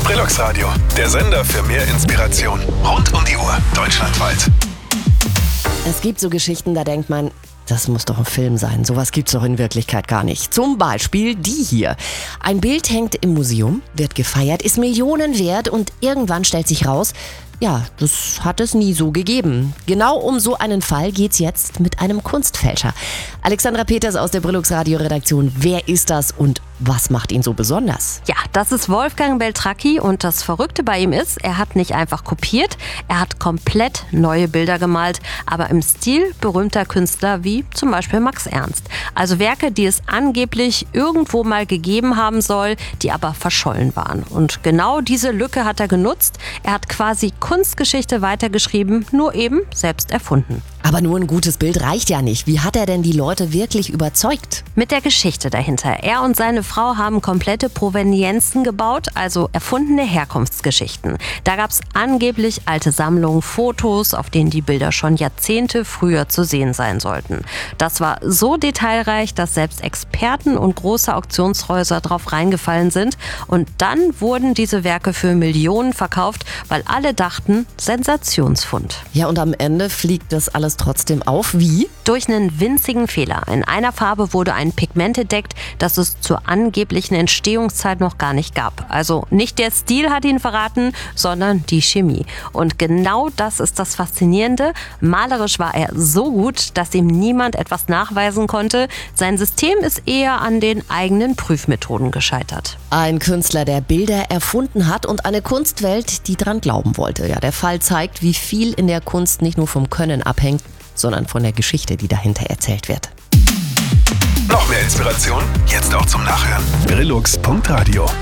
Brillux Radio, der Sender für mehr Inspiration. Rund um die Uhr, deutschlandweit. Es gibt so Geschichten, da denkt man, das muss doch ein Film sein. Sowas gibt's doch in Wirklichkeit gar nicht. Zum Beispiel die hier. Ein Bild hängt im Museum, wird gefeiert, ist Millionen wert und irgendwann stellt sich raus, ja, das hat es nie so gegeben. Genau um so einen Fall geht's jetzt mit einem Kunstfälscher. Alexandra Peters aus der Brillux Radio Redaktion. Wer ist das und was macht ihn so besonders? Ja, das ist Wolfgang Beltracchi und das Verrückte bei ihm ist, er hat nicht einfach kopiert, er hat komplett neue Bilder gemalt, aber im Stil berühmter Künstler wie zum Beispiel Max Ernst. Also Werke, die es angeblich irgendwo mal gegeben haben soll, die aber verschollen waren. Und genau diese Lücke hat er genutzt. Er hat quasi Kunstgeschichte weitergeschrieben, nur eben selbst erfunden. Aber nur ein gutes Bild reicht ja nicht. Wie hat er denn die Leute wirklich überzeugt? Mit der Geschichte dahinter. Er und seine Frau haben komplette Provenienzen gebaut, also erfundene Herkunftsgeschichten. Da gab es angeblich alte Sammlungen, Fotos, auf denen die Bilder schon Jahrzehnte früher zu sehen sein sollten. Das war so detailreich, dass selbst Experten und große Auktionshäuser drauf reingefallen sind. Und dann wurden diese Werke für Millionen verkauft, weil alle dachten, Sensationsfund. Ja, und am Ende fliegt das alles trotzdem auf. Wie? Durch einen winzigen Fehler. In einer Farbe wurde ein Pigment entdeckt, das es zur angeblichen Entstehungszeit noch gar nicht gab. Also nicht der Stil hat ihn verraten, sondern die Chemie. Und genau das ist das Faszinierende. Malerisch war er so gut, dass ihm niemand etwas nachweisen konnte. Sein System ist eher an den eigenen Prüfmethoden gescheitert. Ein Künstler, der Bilder erfunden hat und eine Kunstwelt, die dran glauben wollte. Ja, der Fall zeigt, wie viel in der Kunst nicht nur vom Können abhängt, sondern von der Geschichte, die dahinter erzählt wird. Noch mehr Inspiration? Jetzt auch zum Nachhören. Brillux.radio